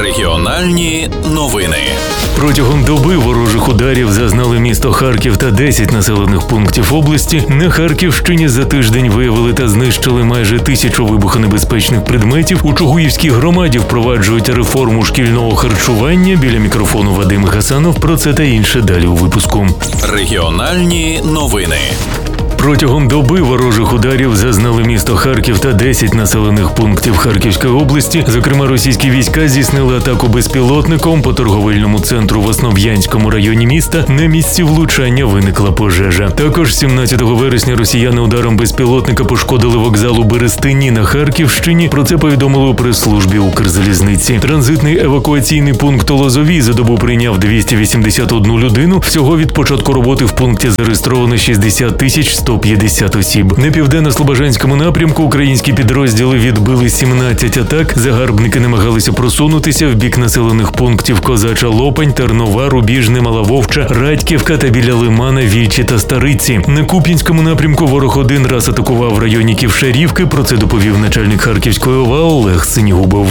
Регіональні новини. Протягом доби ворожих ударів зазнали місто Харків та 10 населених пунктів області. На Харківщині за тиждень виявили та знищили майже 1000 вибухонебезпечних предметів. У Чугуївській громаді впроваджують реформу шкільного харчування. Біля мікрофону Вадим Гасанов. Про це та інше далі у випуску. Регіональні новини. Протягом доби ворожих ударів зазнали місто Харків та 10 населених пунктів Харківської області. Зокрема, російські війська здійснили атаку безпілотником по торговельному центру в Основ'янському районі міста. На місці влучання виникла пожежа. Також 17 вересня росіяни ударом безпілотника пошкодили вокзал у Берестині на Харківщині. Про це повідомили у прес-службі Укрзалізниці. Транзитний евакуаційний пункт у Лозовій за добу прийняв 281 людину. Всього від початку роботи в пункті зареєстровано 60 150 осіб. На південно-слобожанському напрямку українські підрозділи відбили 17 атак. Загарбники намагалися просунутися в бік населених пунктів Козача Лопань, Тернова, Рубіжне, Мала Вовча, Радьківка та біля Лимана, Вічі та Стариці. На Куп'янському напрямку ворог один раз атакував в районі Ківшарівки. Про це доповів начальник Харківської ОВА Олег Синігубов.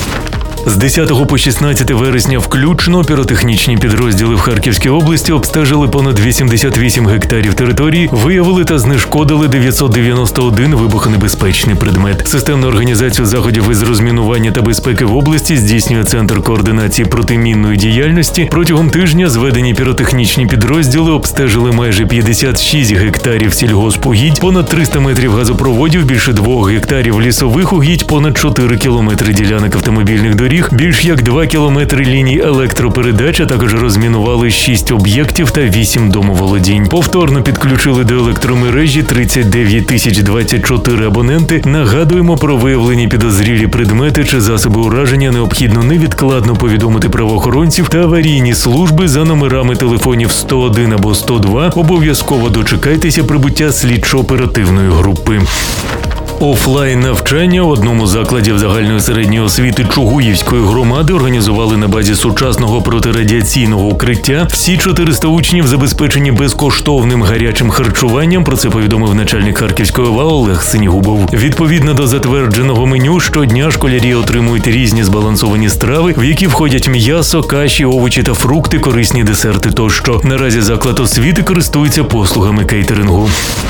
З 10 по 16 вересня включно піротехнічні підрозділи в Харківській області обстежили понад 88 гектарів території, виявили та знешкодили 991 вибухонебезпечний предмет. Системну організацію заходів із розмінування та безпеки в області здійснює Центр координації протимінної діяльності. Протягом тижня зведені піротехнічні підрозділи обстежили майже 56 гектарів сільгоспугідь, понад 300 метрів газопроводів, більше 2 гектарів лісових угідь, понад 4 кілометри ділянок автомобільних доріг, більш як 2 кілометри ліній електропередач, а також розмінували 6 об'єктів та 8 домоволодінь. Повторно підключили до електромережі 39 024 абоненти. Нагадуємо, про виявлені підозрілі предмети чи засоби ураження необхідно невідкладно повідомити правоохоронців та аварійні служби за номерами телефонів 101 або 102. Обов'язково дочекайтеся прибуття слідчо-оперативної групи. Офлайн-навчання в одному з закладів загальної середньої освіти Чугуївської громади організували на базі сучасного протирадіаційного укриття. Всі 400 учнів забезпечені безкоштовним гарячим харчуванням. Про це повідомив начальник Харківської ОВА Олег Синігубов. Відповідно до затвердженого меню, щодня школярі отримують різні збалансовані страви, в які входять м'ясо, каші, овочі та фрукти, корисні десерти тощо. Наразі заклад освіти користується послугами кейтерингу.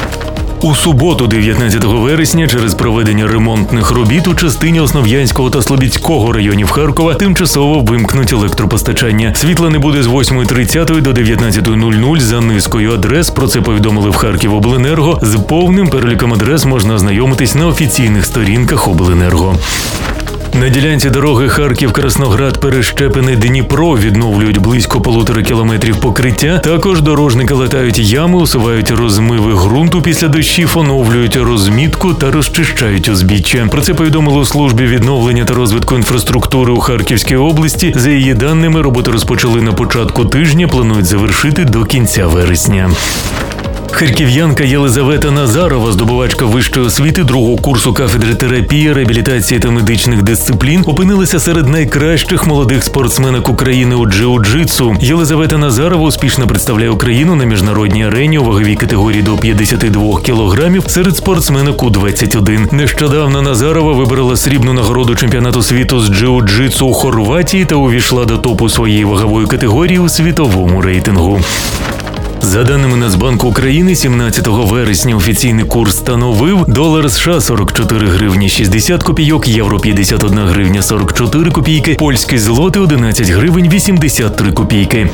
У суботу, 19 вересня, через проведення ремонтних робіт у частині Основ'янського та Слобідського районів Харкова тимчасово вимкнуть електропостачання. Світла не буде з 8:30 до 19:00 за низкою адрес. Про це повідомили в Харківобленерго. З повним переліком адрес можна ознайомитись на офіційних сторінках обленерго. На ділянці дороги Харків-Красноград-Перещепине-Дніпро відновлюють близько 1,5 кілометрів покриття. Також дорожники латають ями, усувають розмиви ґрунту після дощів, оновлюють розмітку та розчищають узбіччя. Про це повідомили у службі відновлення та розвитку інфраструктури у Харківській області. За її даними, роботи розпочали на початку тижня, планують завершити до кінця вересня. Харків'янка Єлизавета Назарова, здобувачка вищої освіти другого курсу кафедри терапії, реабілітації та медичних дисциплін, опинилася серед найкращих молодих спортсменок України у джиу-джитсу. Єлизавета Назарова успішно представляє Україну на міжнародній арені у ваговій категорії до 52 кілограмів серед спортсменок У-21. Нещодавно Назарова вибрала срібну нагороду чемпіонату світу з джиу-джитсу у Хорватії та увійшла до топу своєї вагової категорії у світовому рейтингу. За даними Нацбанку України, 17 вересня офіційний курс становив долар США 44 гривні 60 копійок, євро 51 гривня 44 копійки, польський злотий 11 гривень 83 копійки.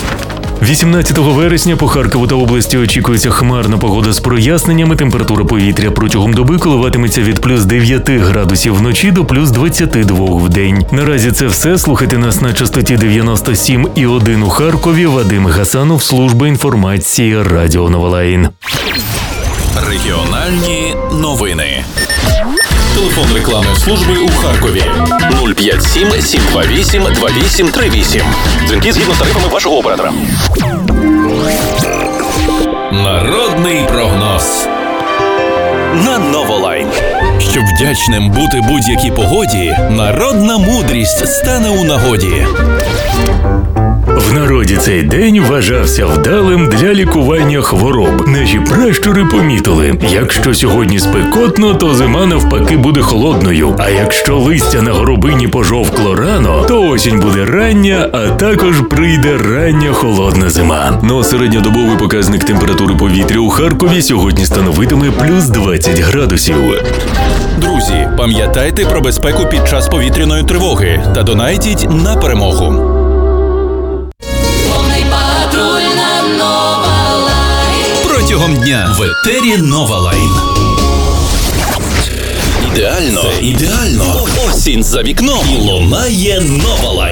18 вересня по Харкову та області очікується хмарна погода з проясненнями. Температура повітря протягом доби коливатиметься від плюс 9 градусів вночі до плюс 22 вдень. Наразі це все. Слухайте нас на частоті 97,1 у Харкові. Вадим Гасанов, служба інформації Радіо Новолайн. Регіональні новини. Телефон рекламної служби у Харкові 057 728 2838. Дзвінки згідно з тарифами вашого оператора. Народний прогноз на Новолайн. Щоб вдячним бути будь-якій погоді, народна мудрість стане у нагоді. В народі цей день вважався вдалим для лікування хвороб. Наші пращури помітили, якщо сьогодні спекотно, то зима навпаки буде холодною. А якщо листя на горобині пожовкло рано, то осінь буде рання, а також прийде рання холодна зима. Ну, середньодобовий показник температури повітря у Харкові сьогодні становитиме плюс 20 градусів. Друзі, пам'ятайте про безпеку під час повітряної тривоги та донайтіть на перемогу. Повний патруль на Нова Лайн. Протягом дня в етері Нова Лайн. Ідеально. Осінь за вікном. І лунає Нова Лайн.